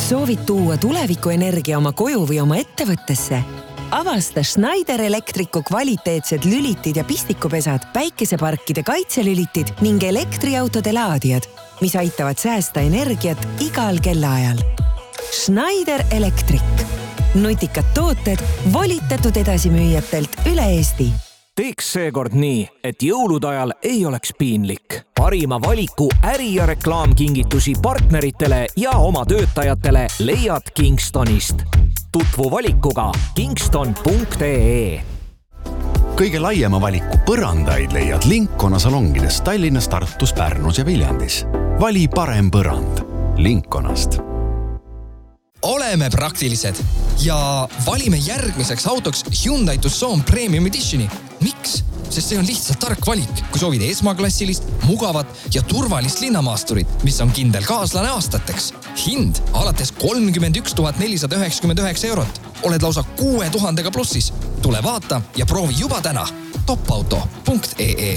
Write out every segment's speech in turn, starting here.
Soovid tuua tulevikuenergia oma koju või oma ettevõttesse? Avasta Schneider Electricu kvaliteetsed lülitid ja pistikupesad, päikeseparkide kaitselülitid ning elektriautode laadijad, mis aitavad säästa energiat igal kellaajal. Schneider Electric. Nutikad tooted volitatud edasimüüjatelt üle Eesti. Teeks seekord nii, et jõulude ajal ei oleks piinlik. Parima valiku äri- ja reklaamkingitusi partneritele ja oma töötajatele leiad Kingstonist. Tutvu valikuga kingston.ee. Kõige laiema valiku põrandaid leiad Linkona salongides Tallinnas, Tartus, Pärnus ja Viljandis. Vali parem põrand Linkonast. Oleme praktilised ja valime järgmiseks autoks Hyundai Tucson Premium Editioni. Miks? Sest see on lihtsalt tark valik, kui soovid esmaklassilist, mugavat ja turvalist linnamaasturit, mis on kindel kaaslane aastateks. Hind alates 31 499 eurot. Oled lausa 6000 plussis. Tule vaata ja proovi juba täna. topauto.ee.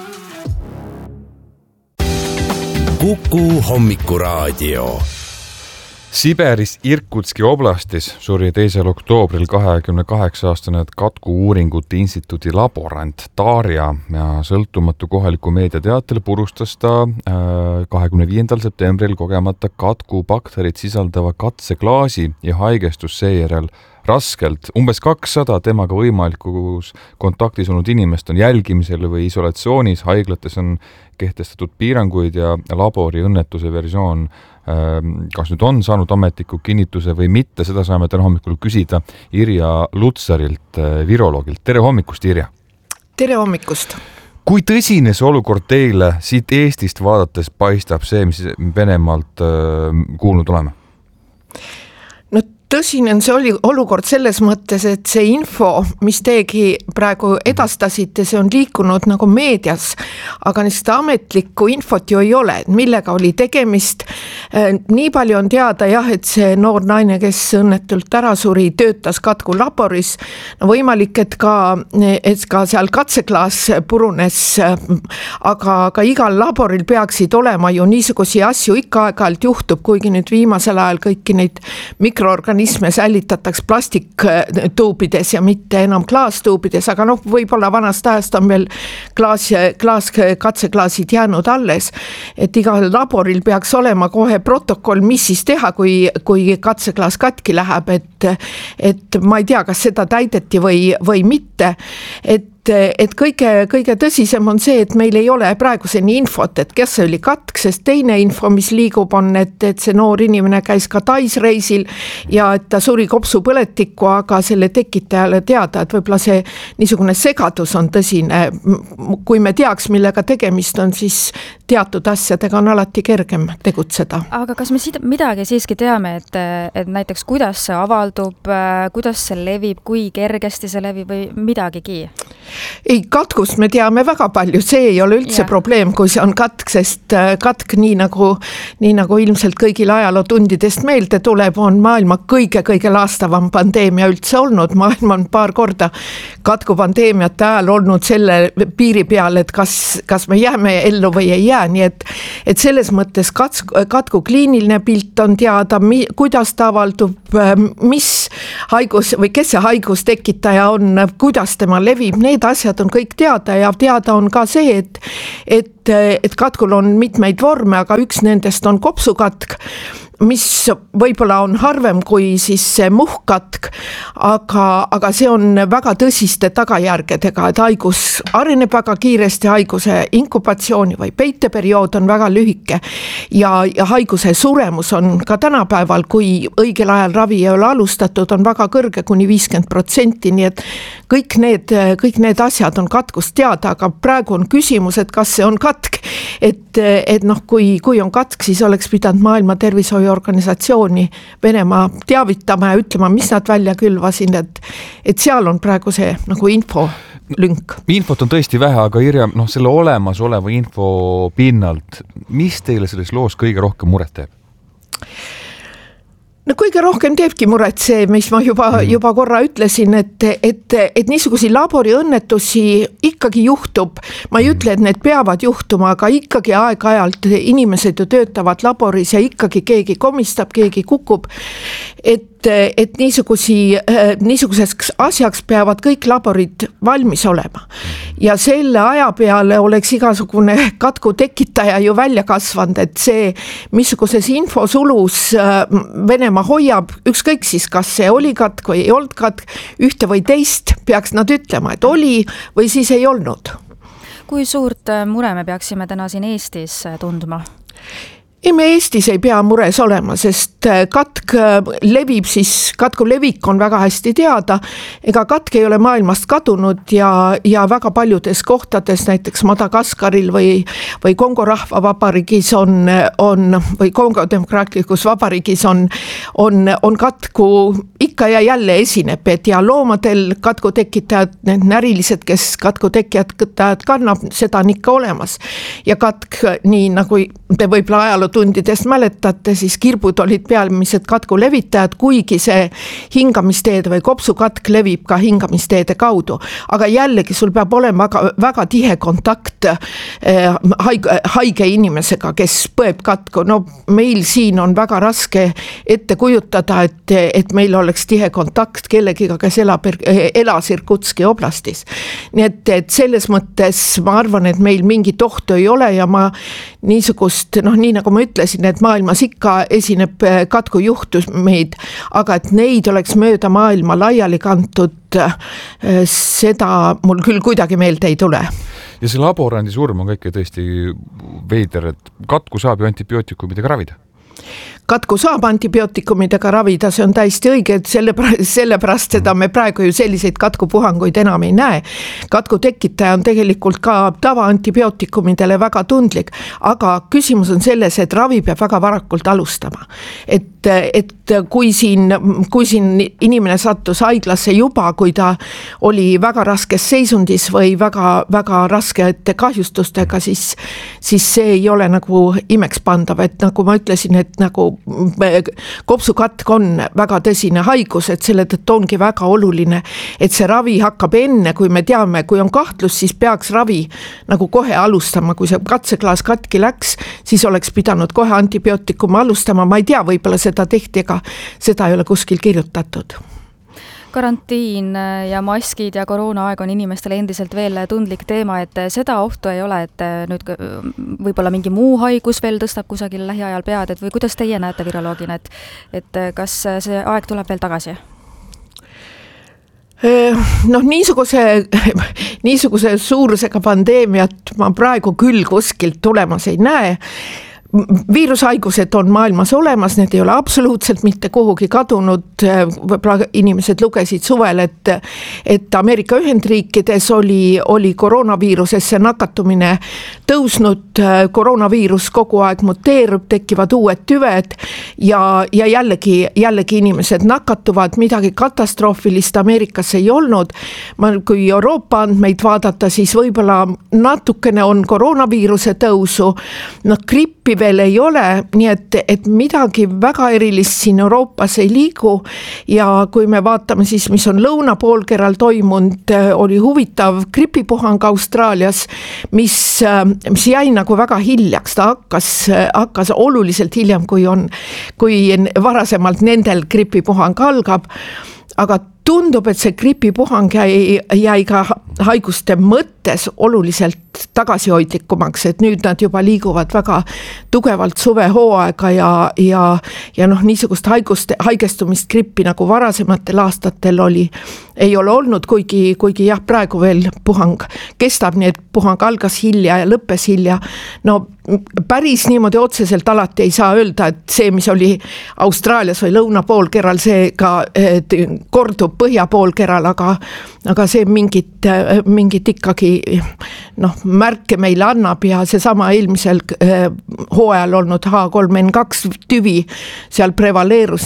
Kuku hommikuraadio. Siberis Irkutski oblastis suri 2. oktoobril 28-aastane Katku uuringute instituudi laborant Darja ja sõltumatu kohaliku meediateatel purustas ta 25. septembril kogemata Katku bakterit sisaldava katseklaasi ja haigestus seejärel raskelt. Umbes 200 temaga võimalikus kontaktis olnud inimest on jälgimisel või isolatsioonis. Haiglates on kehtestatud piiranguid ja labori õnnetuse versioon kas nüüd on saanud ametliku kinnituse või mitte, seda saame täna hommikul küsida Irja Lutsarilt, viroloogilt. Tere hommikust, Irja! Tere hommikust! Kui tõsine see olukord teile siit Eestist vaadates paistab see, mis Venemaalt kuulnud oleme? No tõsine on see olukord selles mõttes, et see info, mis teiegi praegu edastasite, see on liikunud nagu meedias, aga seda ametlikku infot ju ei ole, millega oli tegemist. Nii palju on teada jah, et see noor naine, kes õnnetult ära suri, töötas Katku laboris. No võimalik, et ka seal katseklaas purunes, aga igal laboril peaksid olema ju niisugusi asju, ikka aeg-ajalt juhtub, kuigi nüüd viimasel ajal kõiki neid mikroorganisme säilitataks plastiktuubides ja mitte enam klaastuubides, aga võib-olla vanast ajast on veel katseklaasid jäänud alles, et igal laboril peaks olema kohe protokoll, mis siis teha, kui katseklaas katki läheb, et ma ei tea, kas seda täideti või mitte, et kõige tõsisem on see, et meil ei ole praeguseni infot, et kes oli katk, sest teine info, mis liigub on, et see noor inimene käis ka Tais-reisil ja et ta suri kopsupõletikku, aga selle tekitajale teada, et võib-olla see niisugune segadus on tõsine. Kui me teaks, millega tegemist on, siis teatud asjadega on alati kergem tegutseda. Aga kas me midagi siiski teame, et näiteks kuidas see avaldub, kuidas see levib, kui kergesti see levib või midagigi? Ei, katkust me teame väga palju, see ei ole üldse probleem, kui see on katk, sest katk nii nagu ilmselt kõigil ajalootundidest meelde tuleb, on maailma kõige laastavam pandeemia üldse olnud. Maailm on paar korda katku pandeemiate ajal olnud selle piiri peal, et kas me jääme ellu või ei jää, nii et selles mõttes katku kliiniline pilt on teada, kuidas ta avaldub, mis haigus või kes see haigus tekitaja on, kuidas tema levib, need asjad on kõik teada ja teada on ka see, et katkul on mitmeid vorme, aga üks nendest on kopsukatk, mis võib-olla on harvem kui siis see muhkkatk, aga see on väga tõsiste tagajärgedega, et haigus areneb väga kiiresti, haiguse inkubatsiooni või peiteperiood on väga lühike ja haiguse suremus on ka tänapäeval, kui õigel ajal ravi ei ole alustatud, on väga kõrge, kuni 50%, nii et kõik need asjad on katkust teada, aga praegu on küsimus, et kas see on katk, et kui on katk, siis oleks pidanud Maailma Tervishoiuorganisatsiooni Venemaa teavitama ja ütlema, mis nad välja külvasin, et seal on praegu see nagu info lünk. Infot on tõesti vähe, aga Irja, selle olemasoleva info pinnalt, mis teile selles loos kõige rohkem muret teeb? No kõige rohkem teebki muret see, mis ma juba korra ütlesin, et niisugusi laboriõnnetusi ikkagi juhtub. Ma ei ütle, et need peavad juhtuma, aga ikkagi aeg-ajalt inimesed ju töötavad laboris ja ikkagi keegi komistab, keegi kukub. Et niisuguseks asjaks peavad kõik laborid valmis olema. Ja selle aja peale oleks igasugune katku tekitaja ju välja kasvanud, et see, missuguses infosulus Venemaa hoiab, ükskõik siis, kas see oli katk või ei olnud katk, ühte või teist peaks nad ütlema, et oli või siis ei olnud. Kui suurt mure me peaksime täna siin Eestis tundma? Ei, me Eestis ei pea mures olema, sest katk levib siis, katku levik on väga hästi teada, ega katk ei ole maailmast kadunud ja väga paljudes kohtades, näiteks Madagaskaril või Kongo rahvavabariigis või Kongo demokraatlikus vabariigis on katku ikka ja jälle esineb, et ja loomadel katku tekitajad, need närilised, kes katku tekitajad kannab, seda on ikka olemas. Ja katk, nii nagu te võib-olla ajalotundidest mäletate, siis kirbud olid pealmised katku levitajad, kuigi see hingamisteede või kopsukatk levib ka hingamisteede kaudu. Aga jällegi sul peab olema väga tihe kontakt haige inimesega, kes põeb katku. No meil siin on väga raske ette kujutada, et meil oleks tihe kontakt kellegiga, kes elas Irkutski oblastis. Nii et selles mõttes ma arvan, et meil mingit ohtu ei ole ja ma niisugust, nii nagu ma ütlesin, et maailmas ikka esineb katku juhtumeid, aga et neid oleks mööda maailma laiali kantud, seda mul küll kuidagi meelde ei tule. Ja see laborandi surm on kõik tõesti veider, et katku saab ju antibiootikumidega ravida. Katku saab antibiootikumidega ravida, see on täiesti õige, et sellepärast seda me praegu ju selliseid katkupuhanguid enam ei näe. Katku tekitaja on tegelikult ka tava antibiootikumidele väga tundlik, aga küsimus on selles, et ravi peab väga varakult alustama. Et kui siin inimene sattus haiglasse juba, kui ta oli väga raskes seisundis või väga raskete kahjustustega, siis see ei ole nagu imeks pandav, et nagu ma ütlesin, et nagu kopsukatk on väga tõsine haigus, et selle tõttu ongi väga oluline, et see ravi hakkab enne, kui me teame, kui on kahtlus, siis peaks ravi nagu kohe alustama, kui see katseklaas katki läks, siis oleks pidanud kohe antibiootikumi alustama, ma ei tea, võib-olla seda tehti, ega seda ei ole kuskil kirjutatud. Karantiin ja maskid ja koroonaaeg on inimestele endiselt veel tundlik teema, et seda ohtu ei ole, et nüüd võib-olla mingi muu haigus veel tõstab kusagil lähiajal pead, et või kuidas teie näete viroloogina, et kas see aeg tuleb veel tagasi? Niisuguse suurusega pandeemiat ma praegu küll kuskilt tulemas ei näe. Viirushaigused on maailmas olemas, need ei ole absoluutselt mitte kuhugi kadunud, võib-olla inimesed lugesid suvel, et Ameerika Ühendriikides oli koroonaviirusesse nakatumine tõusnud, koroonaviirus kogu aeg muteerub, tekivad uued tüved ja jällegi inimesed nakatuvad, midagi katastroofilist Ameerikas ei olnud. Kui Euroopa andmeid vaadata, siis võib-olla natukene on koroonaviiruse tõusu, grippi veel ei ole, nii et midagi väga erilist siin Euroopas ei liigu ja kui me vaatame siis, mis on lõunapoolkeral toimunud, oli huvitav gripipuhang Austraalias, mis jäi nagu väga hiljaks, ta hakkas oluliselt hiljem, kui varasemalt nendel gripipuhang algab, aga tundub, et see gripipuhang jäi ka haiguste mõttes oluliselt tagasihoidlikumaks, et nüüd nad juba liiguvad väga tugevalt suvehooaega ja niisugust haigestumist grippi nagu varasematel aastatel ei ole olnud, kuigi jah, praegu veel puhang kestab, nii et puhang algas hilja ja lõppes hilja. No päris niimoodi otseselt alati ei saa öelda, et see, mis oli Austraalias või lõunapoolkeral, see ka kordub põhjapoolkeral, aga see mingit ikkagi märke meile annab ja seesama eelmisel hooajal olnud H3N2 tüvi seal prevaleerus, nii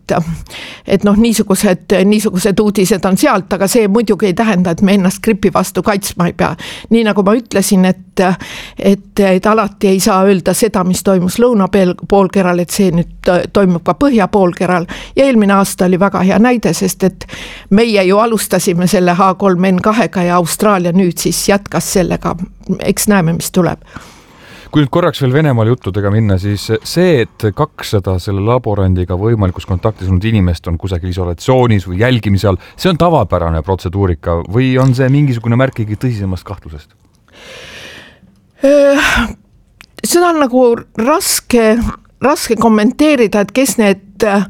et noh, niisugused uudised on sealt, aga see muidugi ei tähenda, et me ennast gripi vastu kaitsma ei pea. Nii nagu ma ütlesin, et alati ei saa öelda seda, mis toimus lõunapoolkeral, et see nüüd toimub ka põhjapoolkeral ja eelmine aasta oli väga hea näide, sest et meie ju alustasime selle H3N2 ja Austraalia nüüd siis jätkas sellega, eks näeme, mis tuleb. Kui nüüd korraks veel Venemaal juttudega minna, siis see, et 200 selle laborandiga võimalikus kontaktis olnud inimest on kusagil isolatsioonis või jälgimise all, see on tavapärane protseduurika või on see mingisugune märkigi tõsisemast kahtlusest? Seda on nagu raske kommenteerida, et kes need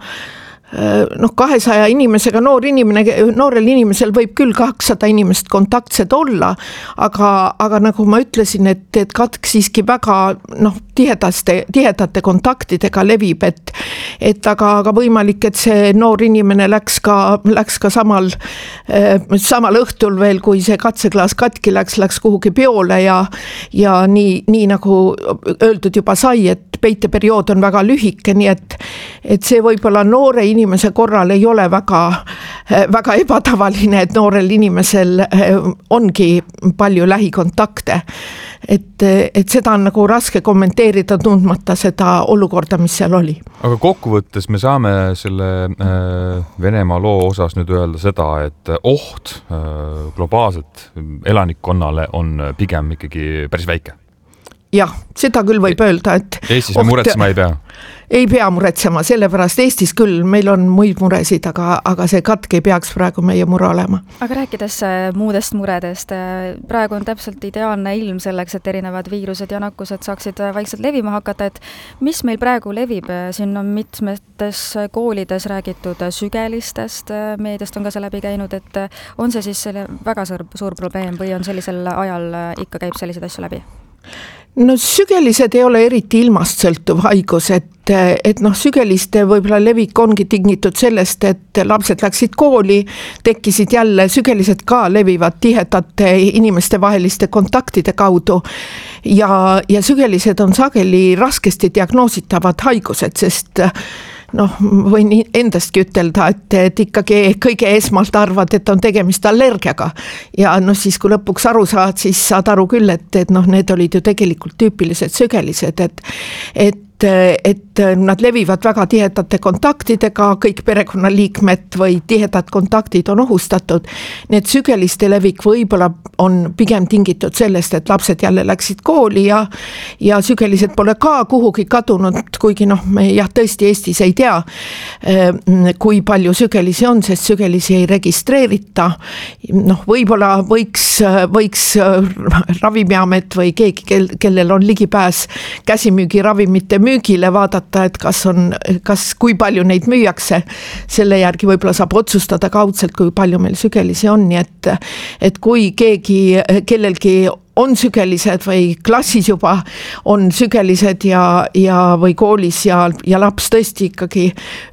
200 inimesega noorel inimesel võib küll 200 inimest kontaktsed olla, aga nagu ma ütlesin, et katk siiski väga tihedate kontaktidega levib, et aga võimalik, et see noor inimene läks ka samal õhtul veel, kui see katseklaas katki läks kuhugi peole ja nii nagu öeldud juba sai, et peiteperiood on väga lühike, nii et see võib-olla noore inimese korral ei ole väga ebatavaline, et noorel inimesel ongi palju lähikontakte. Et seda on nagu raske kommenteerida tundmata seda olukorda, mis seal oli. Aga kokkuvõttes me saame selle Venemaa loo osas nüüd öelda seda, et oht globaalselt elanikkonnale on pigem ikkagi päris väike. Jah, seda küll võib öelda, et Eestis me muretsema ei pea? Ei pea muretsema, sellepärast Eestis küll, meil on muid muresid, aga see katk ei peaks praegu meie mure olema. Aga rääkides muudest muredest, praegu on täpselt ideaalne ilm selleks, et erinevad viirused ja nakkused saaksid vaikselt levima hakata, et mis meil praegu levib, siin on mitmetes koolides räägitud sügelistest, meediast on ka see läbi käinud, et on see siis väga suur probleem või on sellisel ajal ikka käib selliseid asju läbi? No sügelised ei ole eriti ilmast sõltuv haigus, et sügeliste võib-olla levik ongi tingitud sellest, et lapsed läksid kooli, tekkisid jälle, sügelised ka levivad tihedate inimeste vaheliste kontaktide kaudu ja sügelised on sageli raskesti diagnoositavad haigused, sest võin endastki ütelda, et ikkagi kõige esmalt arvad, et on tegemist allergiaga ja siis kui lõpuks aru saad, siis saad aru küll, et need olid ju tegelikult tüüpilised sügelised, et nad levivad väga tihedate kontaktidega, kõik perekonnaliikmed või tihedad kontaktid on ohustatud. Need sügeliste levik võib-olla on pigem tingitud sellest, et lapsed jälle läksid kooli ja sügelised pole ka kuhugi kadunud, kuigi me tõesti Eestis ei tea, kui palju sügelisi on, sest sügelisi ei registreerita. Võib-olla võiks Ravimiamet või keegi, kellel on ligipääs käsimüügi ravimite müügile vaadata, et kui palju neid müüakse, selle järgi võib-olla saab otsustada kaudselt, kui palju meil sügelisi on, nii et kui kellelgi on sügelised või klassis juba on sügelised ja või koolis ja laps tõesti ikkagi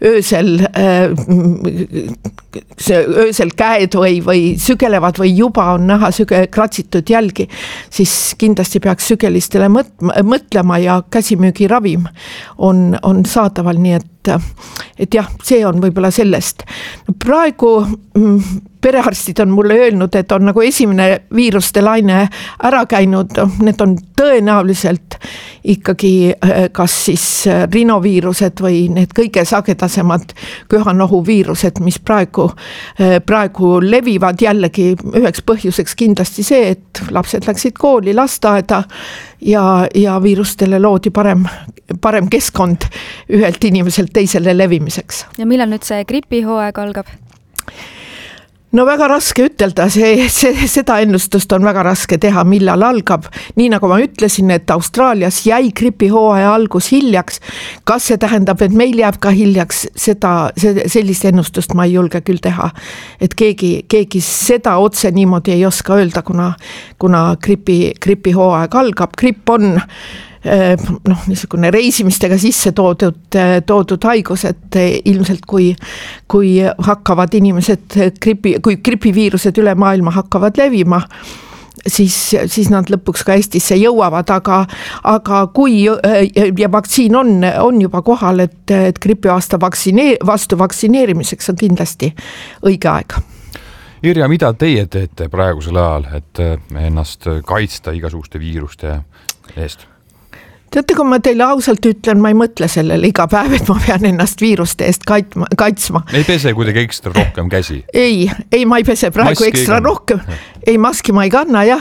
öösel käed või sügelevad või juba on näha kratsitud jälgi, siis kindlasti peaks sügelistele mõtlema ja käsimüügiravim on saadaval, nii et jah, see on võib-olla sellest. Praegu perearstid on mulle öelnud, et on nagu esimene viiruste laine ära käinud, need on tõenäoliselt ikkagi kas siis rinoviirused või need kõige sagedasemad köhanohuviirused, mis praegu levivad, jällegi üheks põhjuseks kindlasti see, et lapsed läksid kooli, lasteaeda ja viirustele loodi parem keskkond ühelt inimeselt teisele levimiseks. Ja millal nüüd see gripihooaeg algab? No väga raske ütelda, seda ennustust on väga raske teha, millal algab. Nii nagu ma ütlesin, et Austraalias jäi gripihooaja algus hiljaks. Kas see tähendab, et meil jääb ka hiljaks, sellist ennustust ma ei julge küll teha. Et keegi seda otse niimoodi ei oska öelda, kuna gripihooaeg algab. Gripp on niisugune reisimistega sisse toodud haigus, et ilmselt kui hakkavad inimesed kui gripiviirused üle maailma hakkavad levima, siis nad lõpuks ka Eestisse jõuavad, aga kui ja vaktsiin on juba kohal, et gripi vastu vaktsineerimiseks on kindlasti õige aeg. Irja, mida teie teete praegusel ajal, et ennast kaitsta igasuguste viiruste eest? Teate, kui ma teile ausalt ütlen, ma ei mõtle sellele iga päev, et ma pean ennast viiruste eest kaitsma. Ei pese kuidagi ekstra rohkem käsi? Ei, ma ei pese praegu maski ekstra rohkem. Ei, maski ma ei kanna jah,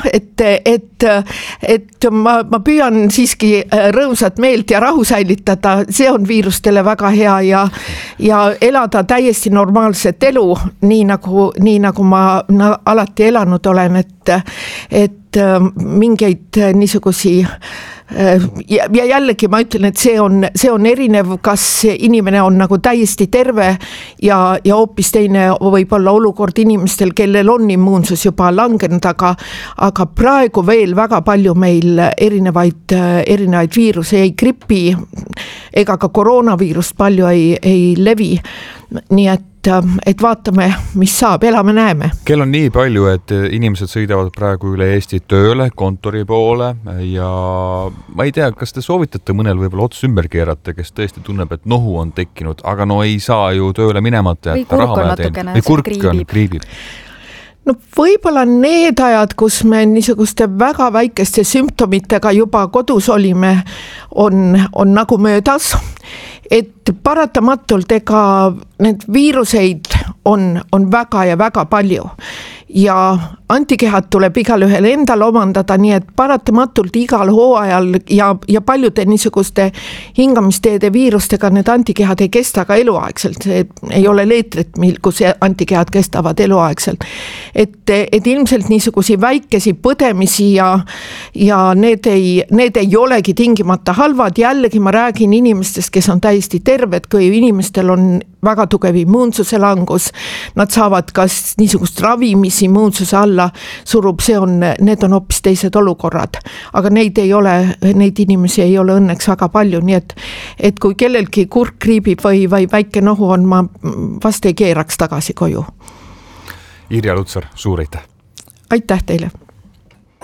et ma püüan siiski rõõmsat meelt ja rahu säilitada, see on viirustele väga hea ja elada täiesti normaalset elu, nii nagu ma alati elanud olen, et mingeid niisugusi ja jällegi ma ütlen, et see on erinev, kas inimene on nagu täiesti terve ja hoopis teine võib olla olukord inimestel, kellel on immuunsus juba langenud, aga praegu veel väga palju meil erinevaid viiruse, ei gripi ega ka koroonaviirust palju ei levi, nii et vaatame, mis saab, elame, näeme. Kell on nii palju, et inimesed sõidavad praegu üle Eesti tööle, kontori poole ja ma ei tea, kas te soovitate mõnel võib-olla ots ümber keerata, kes tõesti tunneb, et nohu on tekkinud, aga no ei saa ju tööle minemata jätta raha vaja teenida. Või kurk on, kriibib. No võib-olla need ajad, kus me niisuguste väga väikeste sümptomitega juba kodus olime, on nagu möödas, et paratamatult ega need viiruseid on väga ja väga palju ja antikehad tuleb igalühel endal omandada, nii et paratamatult igal hooajal ja paljude niisuguste hingamisteede viirustega need antikehad ei kesta ka eluaegselt, see ei ole leetrit, kus antikehad kestavad eluaegselt. Et ilmselt niisugusi väikesi põdemisi ja need ei olegi tingimata halvad, jällegi ma räägin inimestest, kes on täiesti terved, kui inimestel on väga tugev immuunsuse langus, nad saavad kas niisugust ravimis immuunsuse alla surub, need on hoopis teised olukorrad, aga neid inimesi ei ole õnneks väga palju, nii et kui kellelgi kurk kriibib või väike nohu on, ma vast ei keeraks tagasi koju. Irja Lutsar, suur aitäh! Aitäh teile!